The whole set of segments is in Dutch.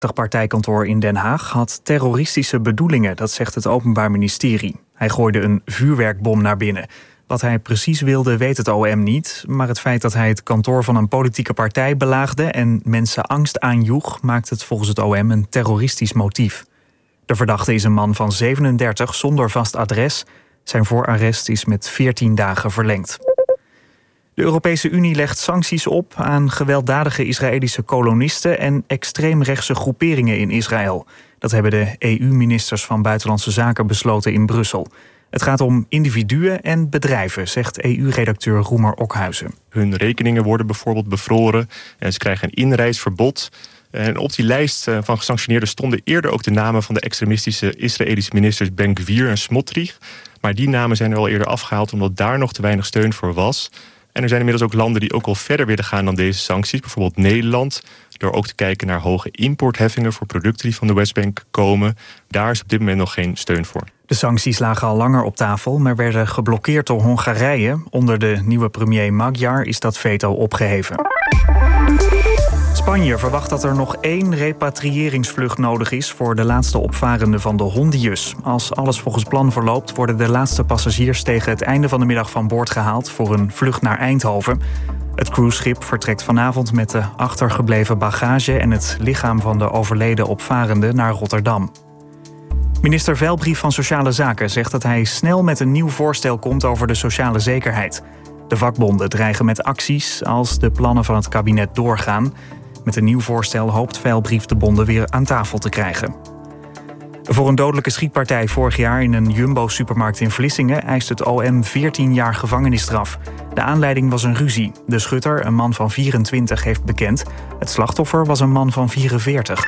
Het partijkantoor in Den Haag had terroristische bedoelingen, dat zegt het Openbaar Ministerie. Hij gooide een vuurwerkbom naar binnen. Wat hij precies wilde, weet het OM niet. Maar het feit dat hij het kantoor van een politieke partij belaagde en mensen angst aanjoeg, maakt het volgens het OM een terroristisch motief. De verdachte is een man van 37 zonder vast adres. Zijn voorarrest is met 14 dagen verlengd. De Europese Unie legt sancties op aan gewelddadige Israëlische kolonisten en extreemrechtse groeperingen in Israël. Dat hebben de EU-ministers van Buitenlandse Zaken besloten in Brussel. Het gaat om individuen en bedrijven, zegt EU-redacteur Roemer Okhuizen. Hun rekeningen worden bijvoorbeeld bevroren en ze krijgen een inreisverbod. En op die lijst van gesanctioneerden stonden eerder ook de namen van de extremistische Israëlische ministers Ben-Gvir en Smotrich. Maar die namen zijn er al eerder afgehaald omdat daar nog te weinig steun voor was. En er zijn inmiddels ook landen die ook al verder willen gaan dan deze sancties. Bijvoorbeeld Nederland, door ook te kijken naar hoge importheffingen voor producten die van de Westbank komen. Daar is op dit moment nog geen steun voor. De sancties lagen al langer op tafel, maar werden geblokkeerd door Hongarije. Onder de nieuwe premier Magyar is dat veto opgeheven. Spanje verwacht dat er nog 1 repatriëringsvlucht nodig is voor de laatste opvarenden van de Hondius. Als alles volgens plan verloopt, worden de laatste passagiers tegen het einde van de middag van boord gehaald voor een vlucht naar Eindhoven. Het cruiseschip vertrekt vanavond met de achtergebleven bagage en het lichaam van de overleden opvarende naar Rotterdam. Minister Velbrief van Sociale Zaken zegt dat hij snel met een nieuw voorstel komt over de sociale zekerheid. De vakbonden dreigen met acties als de plannen van het kabinet doorgaan. Met een nieuw voorstel hoopt Velbrief de bonden weer aan tafel te krijgen. Voor een dodelijke schietpartij vorig jaar in een Jumbo-supermarkt in Vlissingen eist het OM 14 jaar gevangenisstraf. De aanleiding was een ruzie. De schutter, een man van 24, heeft bekend. Het slachtoffer was een man van 44.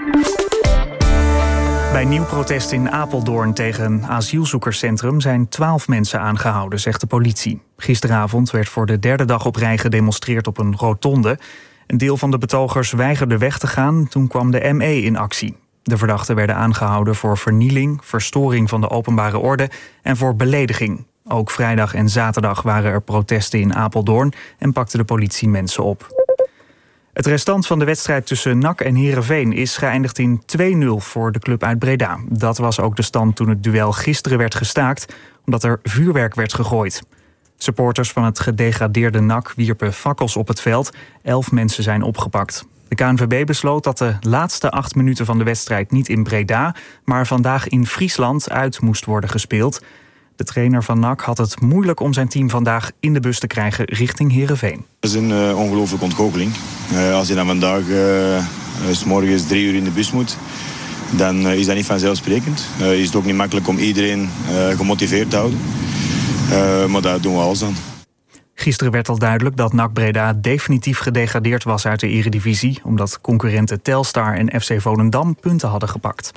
Bij nieuw protest in Apeldoorn tegen een asielzoekerscentrum zijn 12 mensen aangehouden, zegt de politie. Gisteravond werd voor de 3e dag op rij gedemonstreerd op een rotonde. Een deel van de betogers weigerde weg te gaan, toen kwam de ME in actie. De verdachten werden aangehouden voor vernieling, verstoring van de openbare orde en voor belediging. Ook vrijdag en zaterdag waren er protesten in Apeldoorn en pakte de politie mensen op. Het restant van de wedstrijd tussen NAC en Heerenveen is geëindigd in 2-0 voor de club uit Breda. Dat was ook de stand toen het duel gisteren werd gestaakt, omdat er vuurwerk werd gegooid. Supporters van het gedegradeerde NAC wierpen fakkels op het veld. 11 mensen zijn opgepakt. De KNVB besloot dat de laatste 8 minuten van de wedstrijd niet in Breda, maar vandaag in Friesland uit moest worden gespeeld. De trainer van NAC had het moeilijk om zijn team vandaag in de bus te krijgen richting Heerenveen. Dat is een ongelooflijke ontgoocheling. Als je dan vandaag 's morgens 3 uur in de bus moet, dan is dat niet vanzelfsprekend. Is het ook niet makkelijk om iedereen gemotiveerd te houden. Maar daar doen we alles aan. Gisteren werd al duidelijk dat NAC Breda definitief gedegradeerd was uit de Eredivisie, omdat concurrenten Telstar en FC Volendam punten hadden gepakt.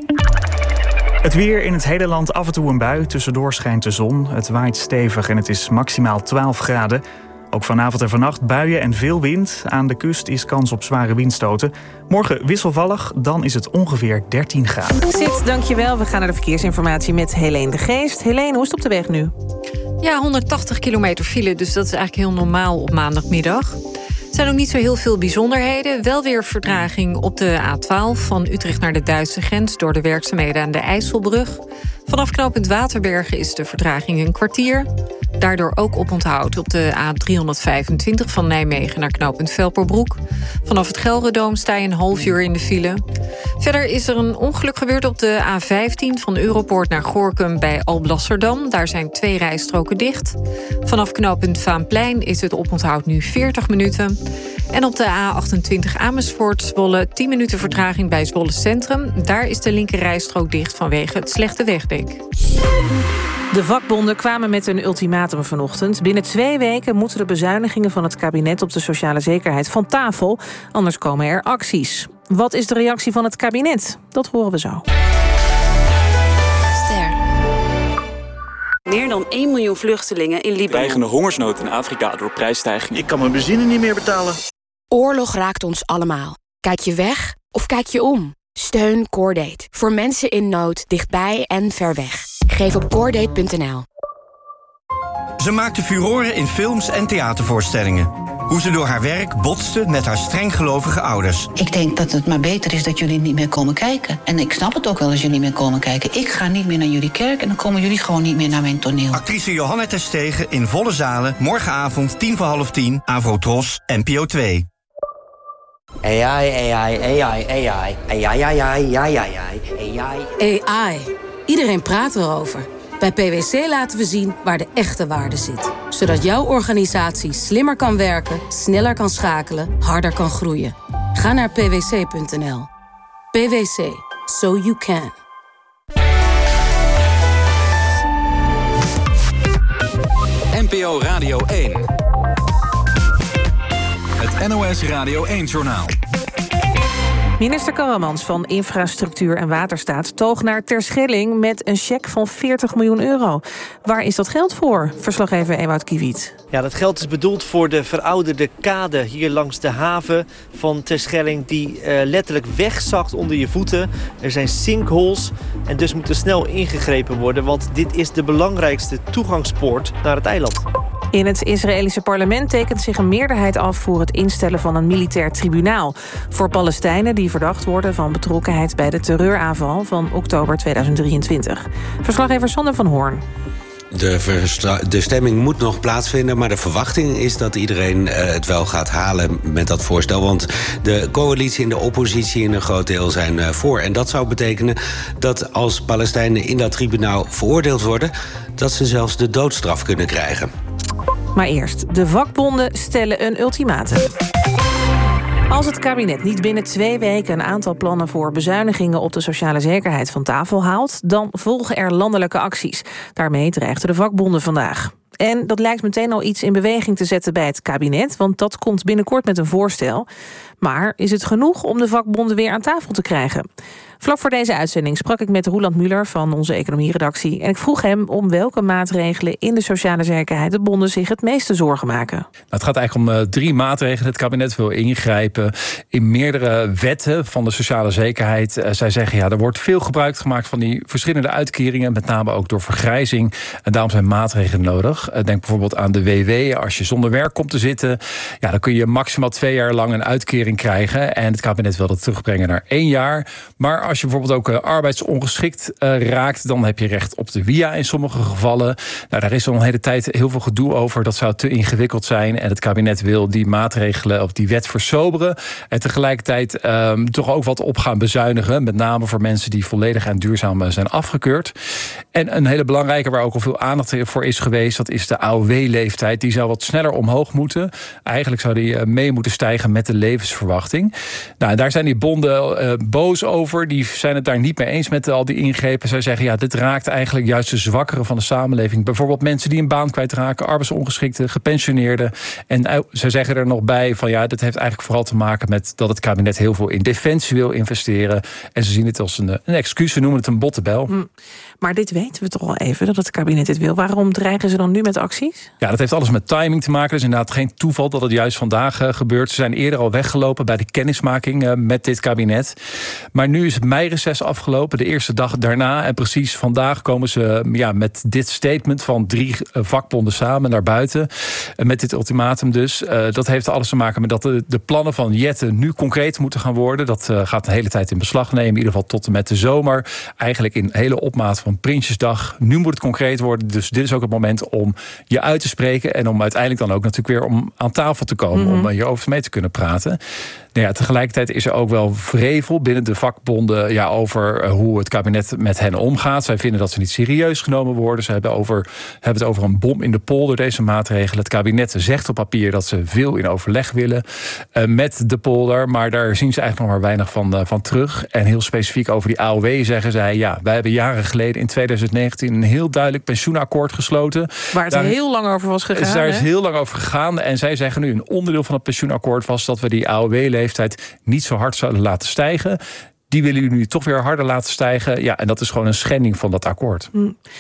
Het weer in het hele land af en toe een bui. Tussendoor schijnt de zon. Het waait stevig en het is maximaal 12 graden. Ook vanavond en vannacht buien en veel wind. Aan de kust is kans op zware windstoten. Morgen wisselvallig, dan is het ongeveer 13 graden. Sid, dankjewel. We gaan naar de verkeersinformatie met Helene de Geest. Helene, hoe is het op de weg nu? Ja, 180 kilometer file, dus dat is eigenlijk heel normaal op maandagmiddag. Er zijn ook niet zo heel veel bijzonderheden. Wel weer vertraging op de A12 van Utrecht naar de Duitse grens door de werkzaamheden aan de IJsselbrug. Vanaf knooppunt Waterbergen is de vertraging een kwartier. Daardoor ook oponthoud op de A325 van Nijmegen naar knooppunt Velperbroek. Vanaf het Gelredoom sta je een half uur in de file. Verder is er een ongeluk gebeurd op de A15 van Europoort naar Gorinchem bij Alblasserdam. Daar zijn 2 rijstroken dicht. Vanaf knooppunt Vaanplein is het oponthoud nu 40 minuten. En op de A28 Amersfoort-Zwolle 10 minuten vertraging bij Zwolle Centrum. Daar is de linker rijstrook dicht vanwege het slechte wegdek. De vakbonden kwamen met een ultimatum vanochtend. Binnen 2 weken moeten de bezuinigingen van het kabinet op de sociale zekerheid van tafel. Anders komen er acties. Wat is de reactie van het kabinet? Dat horen we zo. Meer dan 1 miljoen vluchtelingen in Libanon. Dreigende hongersnood in Afrika door prijsstijgingen. Ik kan mijn benzine niet meer betalen. Oorlog raakt ons allemaal. Kijk je weg of kijk je om? Steun Cordate. Voor mensen in nood, dichtbij en ver weg. Geef op cordate.nl. Ze maakte furoren in films en theatervoorstellingen. hoe ze door haar werk botste met haar strenggelovige ouders. Ik denk dat het maar beter is dat jullie niet meer komen kijken. En ik snap het ook wel als jullie niet meer komen kijken. Ik ga niet meer naar jullie kerk en dan komen jullie gewoon niet meer naar mijn toneel. Actrice Johanna Terstegen in volle zalen, morgenavond 10:45, Avrotros, NPO 2. AI. Iedereen praat erover. Bij PwC laten we zien waar de echte waarde zit. Zodat jouw organisatie slimmer kan werken, sneller kan schakelen, harder kan groeien. Ga naar pwc.nl. PwC. So you can. NPO Radio 1. Het NOS Radio 1-journaal. Minister Kammermans van Infrastructuur en Waterstaat toog naar Terschelling met een cheque van 40 miljoen euro. Waar is dat geld voor? Verslaggever Ewout Kiewiet. Ja, dat geld is bedoeld voor de verouderde kade hier langs de haven van Terschelling die letterlijk wegzakt onder je voeten. Er zijn sinkholes en dus moet er snel ingegrepen worden, want dit is de belangrijkste toegangspoort naar het eiland. In het Israëlische parlement tekent zich een meerderheid af voor het instellen van een militair tribunaal voor Palestijnen die verdacht worden van betrokkenheid bij de terreuraanval van oktober 2023. Verslaggever Sander van Hoorn. De stemming moet nog plaatsvinden, maar de verwachting is dat iedereen het wel gaat halen met dat voorstel. Want de coalitie en de oppositie in een groot deel zijn voor. En dat zou betekenen dat als Palestijnen in dat tribunaal veroordeeld worden, dat ze zelfs de doodstraf kunnen krijgen. Maar eerst, de vakbonden stellen een ultimatum. Als het kabinet niet binnen 2 weken een aantal plannen voor bezuinigingen op de sociale zekerheid van tafel haalt, dan volgen er landelijke acties. Daarmee dreigden de vakbonden vandaag. En dat lijkt meteen al iets in beweging te zetten bij het kabinet, want dat komt binnenkort met een voorstel. Maar is het genoeg om de vakbonden weer aan tafel te krijgen? Vlak voor deze uitzending sprak ik met Roeland Muller van onze economieredactie. En ik vroeg hem om welke maatregelen in de sociale zekerheid de bonden zich het meeste zorgen maken. Nou, het gaat eigenlijk om 3 maatregelen. Het kabinet wil ingrijpen in meerdere wetten van de sociale zekerheid. Zij zeggen, ja, er wordt veel gebruik gemaakt van die verschillende uitkeringen, met name ook door vergrijzing. En daarom zijn maatregelen nodig. Denk bijvoorbeeld aan de WW. Als je zonder werk komt te zitten, ja, dan kun je maximaal 2 jaar lang een uitkering krijgen. En het kabinet wil dat terugbrengen naar 1 jaar. Maar als je bijvoorbeeld ook arbeidsongeschikt raakt, dan heb je recht op de WIA in sommige gevallen. Nou, daar is al een hele tijd heel veel gedoe over. Dat zou te ingewikkeld zijn. En het kabinet wil die maatregelen op die wet versoberen. En tegelijkertijd toch ook wat op gaan bezuinigen. Met name voor mensen die volledig en duurzaam zijn afgekeurd. En een hele belangrijke, waar ook al veel aandacht voor is geweest, dat is de AOW-leeftijd. Die zou wat sneller omhoog moeten. Eigenlijk zou die mee moeten stijgen met de levensverwachting. Nou, daar zijn die bonden boos over. Die zijn het daar niet mee eens met al die ingrepen. Zij zeggen, ja, dit raakt eigenlijk juist de zwakkeren van de samenleving. Bijvoorbeeld mensen die een baan kwijtraken, arbeidsongeschikten, gepensioneerden. En zij zeggen er nog bij van, ja, dit heeft eigenlijk vooral te maken met dat het kabinet heel veel in defensie wil investeren. En ze zien het als een excuus. Ze noemen het een bottebel. Maar dit weten we toch al even, dat het kabinet dit wil. Waarom dreigen ze dan nu met acties? Ja, dat heeft alles met timing te maken. Het is inderdaad geen toeval dat het juist vandaag gebeurt. Ze zijn eerder al weggelopen bij de kennismaking met dit kabinet. Maar nu is het meireces afgelopen, de eerste dag daarna. En precies vandaag komen ze met dit statement van 3 vakbonden samen naar buiten. Met dit ultimatum dus. Dat heeft alles te maken met dat de plannen van Jetten nu concreet moeten gaan worden. Dat gaat de hele tijd in beslag nemen. In ieder geval tot en met de zomer. Eigenlijk in hele opmaat van Prinsjesdag. Nu moet het concreet worden. Dus dit is ook het moment om je uit te spreken. En om uiteindelijk dan ook natuurlijk weer om aan tafel te komen. Om hierover mee te kunnen praten. Nou ja, tegelijkertijd is er ook wel wrevel binnen de vakbonden over hoe het kabinet met hen omgaat. Zij vinden dat ze niet serieus genomen worden. Ze hebben het over een bom in de polder, deze maatregelen. Het kabinet zegt op papier dat ze veel in overleg willen met de polder. Maar daar zien ze eigenlijk nog maar weinig van terug. En heel specifiek over die AOW zeggen zij, ja, wij hebben jaren geleden in 2019 een heel duidelijk pensioenakkoord gesloten. Waar het heel lang over was gegaan. Daar is heel lang over gegaan. En zij zeggen nu, een onderdeel van het pensioenakkoord was dat we die AOW-leeftijd niet zo hard zouden laten stijgen. Die willen jullie nu toch weer harder laten stijgen. Ja, en dat is gewoon een schending van dat akkoord.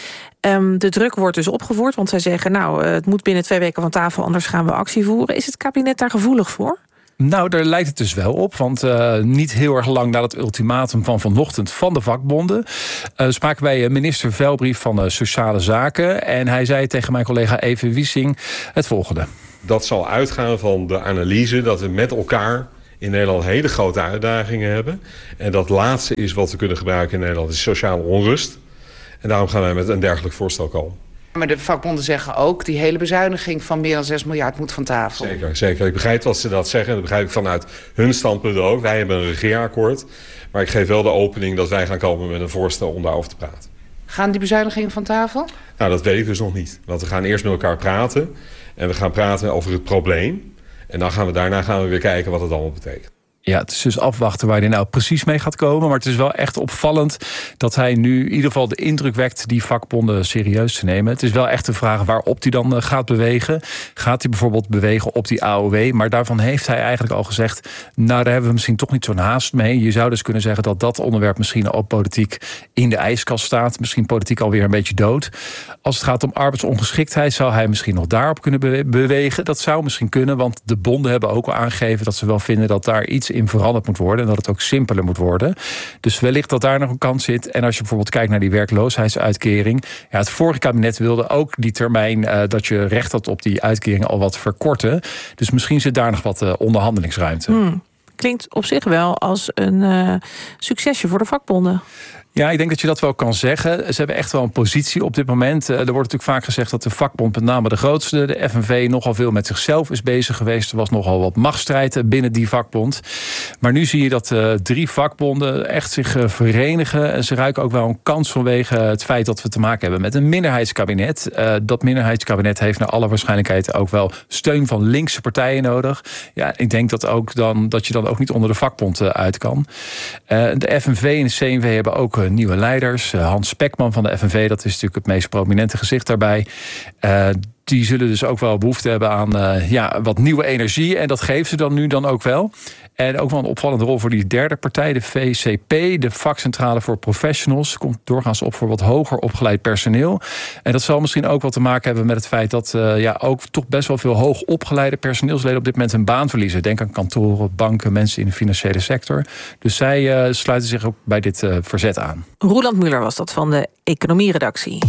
De druk wordt dus opgevoerd, want zij zeggen, nou, het moet binnen 2 weken van tafel, anders gaan we actie voeren. Is het kabinet daar gevoelig voor? Nou, daar lijkt het dus wel op. Want niet heel erg lang na het ultimatum van vanochtend van de vakbonden spraken wij minister Velbrief van Sociale Zaken. En hij zei tegen mijn collega Even Wiesing het volgende. Dat zal uitgaan van de analyse dat we met elkaar in Nederland hele grote uitdagingen hebben. En dat laatste is wat we kunnen gebruiken in Nederland, is sociale onrust. En daarom gaan wij met een dergelijk voorstel komen. Maar de vakbonden zeggen ook, die hele bezuiniging van meer dan 6 miljard moet van tafel. Zeker. Ik begrijp wat ze dat zeggen. Dat begrijp ik vanuit hun standpunt ook. Wij hebben een regeerakkoord. Maar ik geef wel de opening dat wij gaan komen met een voorstel om daarover te praten. Gaan die bezuinigingen van tafel? Nou, dat weet ik dus nog niet. Want we gaan eerst met elkaar praten. En we gaan praten over het probleem. En daarna gaan we weer kijken wat het allemaal betekent. Ja, het is dus afwachten waar hij nou precies mee gaat komen. Maar het is wel echt opvallend dat hij nu in ieder geval de indruk wekt die vakbonden serieus te nemen. Het is wel echt de vraag waarop hij dan gaat bewegen. Gaat hij bijvoorbeeld bewegen op die AOW? Maar daarvan heeft hij eigenlijk al gezegd, nou, daar hebben we misschien toch niet zo'n haast mee. Je zou dus kunnen zeggen dat dat onderwerp misschien al politiek in de ijskast staat. Misschien politiek alweer een beetje dood. Als het gaat om arbeidsongeschiktheid, zou hij misschien nog daarop kunnen bewegen. Dat zou misschien kunnen, want de bonden hebben ook al aangegeven dat ze wel vinden dat daar iets in veranderd moet worden en dat het ook simpeler moet worden. Dus wellicht dat daar nog een kans zit. En als je bijvoorbeeld kijkt naar die werkloosheidsuitkering, ja, het vorige kabinet wilde ook die termijn dat je recht had op die uitkering al wat verkorten. Dus misschien zit daar nog wat onderhandelingsruimte. Klinkt op zich wel als een succesje voor de vakbonden. Ja, ik denk dat je dat wel kan zeggen. Ze hebben echt wel een positie op dit moment. Er wordt natuurlijk vaak gezegd dat de vakbond, met name de grootste, de FNV, nogal veel met zichzelf is bezig geweest. Er was nogal wat machtsstrijd binnen die vakbond. Maar nu zie je dat 3 vakbonden echt zich verenigen. En ze ruiken ook wel een kans vanwege het feit dat we te maken hebben met een minderheidskabinet. Dat minderheidskabinet heeft naar alle waarschijnlijkheid ook wel steun van linkse partijen nodig. Ja, ik denk dat je dan ook niet onder de vakbond uit kan. De FNV en de CNV hebben ook nieuwe leiders. Hans Spekman van de FNV, dat is natuurlijk het meest prominente gezicht daarbij. Die zullen dus ook wel behoefte hebben aan wat nieuwe energie. En dat geven ze dan nu dan ook wel. En ook wel een opvallende rol voor die derde partij, de VCP, de vakcentrale voor professionals. Komt doorgaans op voor wat hoger opgeleid personeel. En dat zal misschien ook wel te maken hebben met het feit dat ook toch best wel veel hoog opgeleide personeelsleden op dit moment een baan verliezen. Denk aan kantoren, banken, mensen in de financiële sector. Dus zij sluiten zich ook bij dit verzet aan. Roeland Muller was dat van de economieredactie.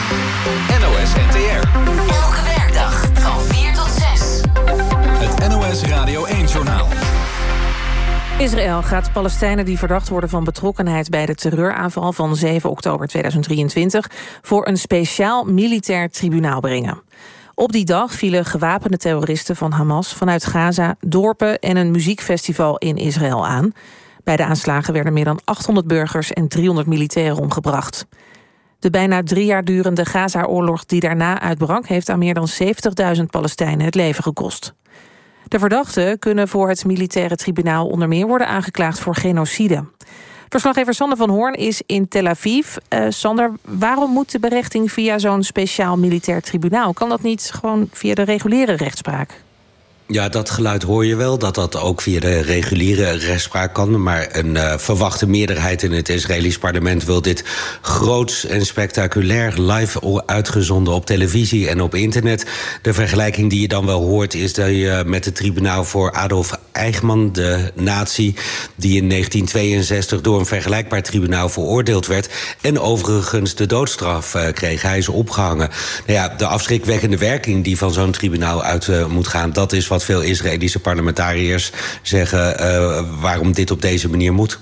NOS NTR. Elke werkdag van 4 tot 6. Het NOS Radio 1-journaal. Israël gaat Palestijnen die verdacht worden van betrokkenheid bij de terreuraanval van 7 oktober 2023 voor een speciaal militair tribunaal brengen. Op die dag vielen gewapende terroristen van Hamas vanuit Gaza, dorpen en een muziekfestival in Israël aan. Bij de aanslagen werden meer dan 800 burgers en 300 militairen omgebracht. De bijna 3 jaar durende Gaza-oorlog die daarna uitbrak heeft aan meer dan 70.000 Palestijnen het leven gekost. De verdachten kunnen voor het militaire tribunaal onder meer worden aangeklaagd voor genocide. Verslaggever Sander van Hoorn is in Tel Aviv. Sander, waarom moet de berechting via zo'n speciaal militair tribunaal? Kan dat niet gewoon via de reguliere rechtspraak? Ja, dat geluid hoor je wel, dat ook via de reguliere rechtspraak kan. Maar een verwachte meerderheid in het Israëlisch parlement wil dit groots en spectaculair live uitgezonden op televisie en op internet. De vergelijking die je dan wel hoort is dat je met het tribunaal voor Adolf Eichmann, de nazi, die in 1962 door een vergelijkbaar tribunaal veroordeeld werd en overigens de doodstraf kreeg. Hij is opgehangen. Nou ja, de afschrikwekkende werking die van zo'n tribunaal uit moet gaan, dat is wat veel Israëlische parlementariërs zeggen waarom dit op deze manier moet.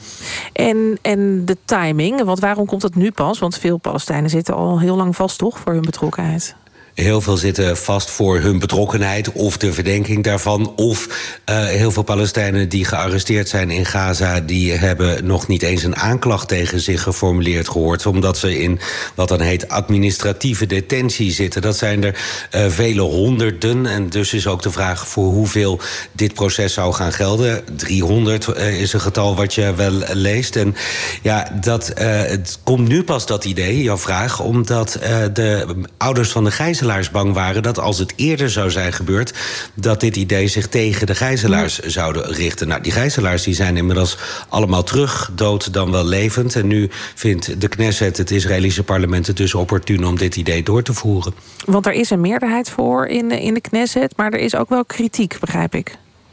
En de timing, want waarom komt het nu pas? Want veel Palestijnen zitten al heel lang vast, toch, voor hun betrokkenheid? Heel veel zitten vast voor hun betrokkenheid of de verdenking daarvan. Of heel veel Palestijnen die gearresteerd zijn in Gaza, die hebben nog niet eens een aanklacht tegen zich geformuleerd gehoord, omdat ze in wat dan heet administratieve detentie zitten. Dat zijn er vele honderden. En dus is ook de vraag voor hoeveel dit proces zou gaan gelden. 300 is een getal wat je wel leest. En ja, het komt nu pas, dat idee, jouw vraag, omdat de ouders van de gijzelaars bang waren dat als het eerder zou zijn gebeurd, dat dit idee zich tegen de gijzelaars zouden richten. Nou, die gijzelaars die zijn inmiddels allemaal terug, dood dan wel levend. En nu vindt de Knesset, het Israëlische parlement, het dus opportun om dit idee door te voeren. Want er is een meerderheid voor in de Knesset, maar er is ook wel kritiek, begrijp ik.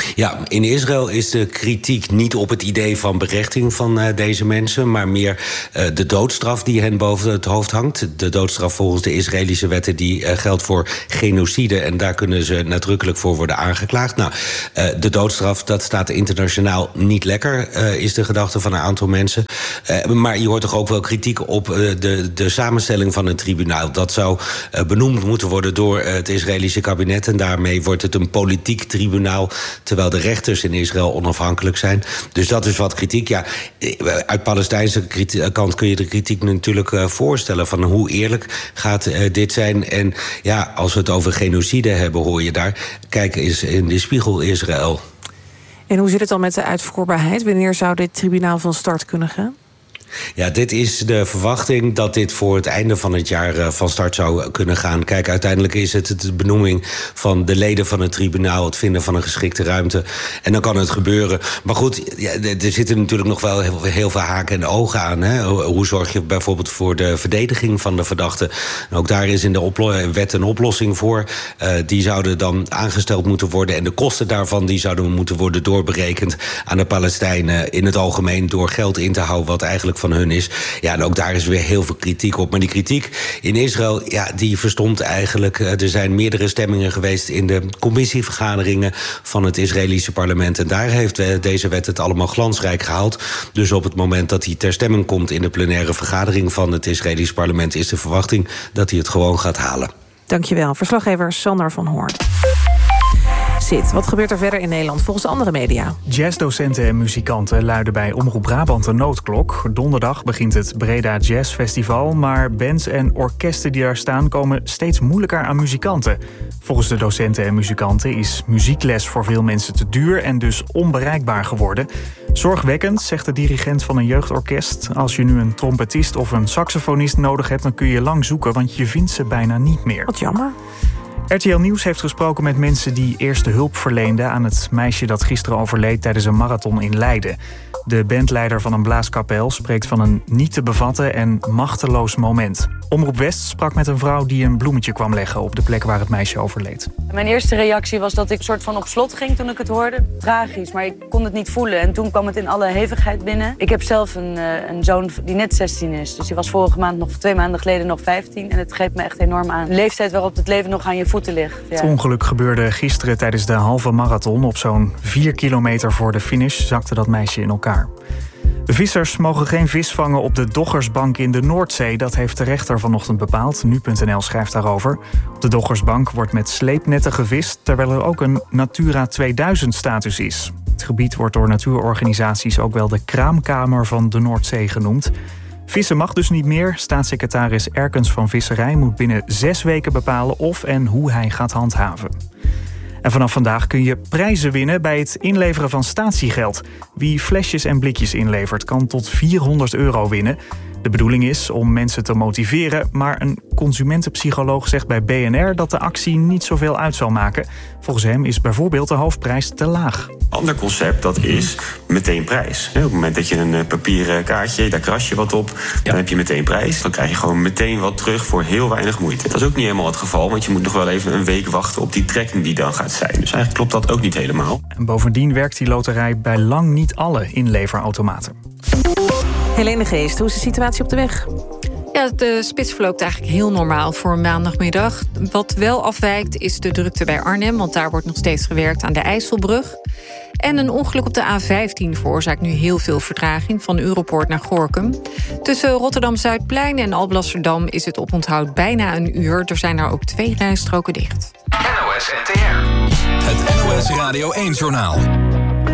Ja, in Israël is de kritiek niet op het idee van berechting van deze mensen, maar meer de doodstraf die hen boven het hoofd hangt. De doodstraf volgens de Israëlische wetten die geldt voor genocide en daar kunnen ze nadrukkelijk voor worden aangeklaagd. Nou, de doodstraf, dat staat internationaal niet lekker, is de gedachte van een aantal mensen. Maar je hoort toch ook wel kritiek op de samenstelling van een tribunaal. Dat zou benoemd moeten worden door het Israëlische kabinet en daarmee wordt het een politiek tribunaal, terwijl de rechters in Israël onafhankelijk zijn. Dus dat is wat kritiek. Ja, uit Palestijnse kant kun je de kritiek natuurlijk voorstellen van hoe eerlijk gaat dit zijn. En ja, als we het over genocide hebben, hoor je daar, kijk eens in de spiegel Israël. En hoe zit het dan met de uitvoerbaarheid? Wanneer zou dit tribunaal van start kunnen gaan? Ja, dit is de verwachting dat dit voor het einde van het jaar van start zou kunnen gaan. Kijk, uiteindelijk is het de benoeming van de leden van het tribunaal, het vinden van een geschikte ruimte. En dan kan het gebeuren. Maar goed, ja, er zitten natuurlijk nog wel heel veel haken en ogen aan. Hè? Hoe zorg je bijvoorbeeld voor de verdediging van de verdachte? Ook daar is in de wet een oplossing voor. Die zouden dan aangesteld moeten worden. En de kosten daarvan die zouden moeten worden doorberekend aan de Palestijnen in het algemeen door geld in te houden wat eigenlijk van hun is. Ja, en ook daar is weer heel veel kritiek op. Maar die kritiek in Israël, ja, die verstomt eigenlijk. Er zijn meerdere stemmingen geweest in de commissievergaderingen van het Israëlische parlement. En daar heeft deze wet het allemaal glansrijk gehaald. Dus op het moment dat hij ter stemming komt in de plenaire vergadering van het Israëlische parlement, is de verwachting dat hij het gewoon gaat halen. Dankjewel, verslaggever Sander van Hoorn. Wat gebeurt er verder in Nederland volgens andere media? Jazzdocenten en muzikanten luiden bij Omroep Brabant een noodklok. Donderdag begint het Breda Jazz Festival, maar bands en orkesten die daar staan komen steeds moeilijker aan muzikanten. Volgens de docenten en muzikanten is muziekles voor veel mensen te duur en dus onbereikbaar geworden. Zorgwekkend, zegt de dirigent van een jeugdorkest. Als je nu een trompetist of een saxofonist nodig hebt, dan kun je lang zoeken, want je vindt ze bijna niet meer. Wat jammer. RTL Nieuws heeft gesproken met mensen die eerste hulp verleenden aan het meisje dat gisteren overleed tijdens een marathon in Leiden. De bandleider van een blaaskapel spreekt van een niet te bevatten en machteloos moment. Omroep West sprak met een vrouw die een bloemetje kwam leggen op de plek waar het meisje overleed. Mijn eerste reactie was dat ik soort van op slot ging toen ik het hoorde. Tragisch, maar ik kon het niet voelen. En toen kwam het in alle hevigheid binnen. Ik heb zelf een zoon die net 16 is. Dus die was vorige maand nog 2 maanden geleden nog 15. En het greep me echt enorm aan. De leeftijd waarop het leven nog aan je voeten ligt. Ja. Het ongeluk gebeurde gisteren tijdens de halve marathon. Op zo'n 4 kilometer voor de finish zakte dat meisje in elkaar. Vissers mogen geen vis vangen op de Doggersbank in de Noordzee. Dat heeft de rechter vanochtend bepaald. Nu.nl schrijft daarover. Op de Doggersbank wordt met sleepnetten gevist, terwijl er ook een Natura 2000-status is. Het gebied wordt door natuurorganisaties ook wel de kraamkamer van de Noordzee genoemd. Vissen mag dus niet meer. Staatssecretaris Erkens van Visserij moet binnen 6 weken bepalen of en hoe hij gaat handhaven. En vanaf vandaag kun je prijzen winnen bij het inleveren van statiegeld. Wie flesjes en blikjes inlevert kan tot €400 winnen. De bedoeling is om mensen te motiveren, maar een consumentenpsycholoog zegt bij BNR dat de actie niet zoveel uit zal maken. Volgens hem is bijvoorbeeld de hoofdprijs te laag. Ander concept, dat is meteen prijs. Op het moment dat je een papieren kaartje, daar kras je wat op, dan heb je meteen prijs. Dan krijg je gewoon meteen wat terug voor heel weinig moeite. Dat is ook niet helemaal het geval, want je moet nog wel even een week wachten op die trekking die dan gaat zijn. Dus eigenlijk klopt dat ook niet helemaal. En bovendien werkt die loterij bij lang niet alle inleverautomaten. Helene Geest, hoe is de situatie op de weg? Ja, de spits verloopt eigenlijk heel normaal voor maandagmiddag. Wat wel afwijkt is de drukte bij Arnhem, want daar wordt nog steeds gewerkt aan de IJsselbrug. En een ongeluk op de A15 veroorzaakt nu heel veel vertraging van Europoort naar Gorinchem. Tussen Rotterdam-Zuidplein en Alblasserdam is het oponthoud bijna een uur. Er zijn er ook 2 rijstroken dicht. NOS NTR. Het NOS Radio 1-journaal.